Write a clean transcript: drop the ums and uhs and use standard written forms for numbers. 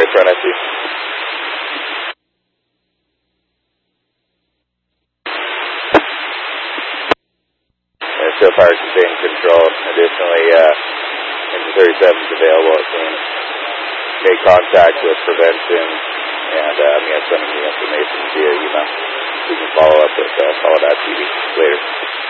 front, I see. So far, sustained control. Additionally, engine 37 is available at scene. Made contact with prevention, and sending the information via email. We can follow up with Solid TV later.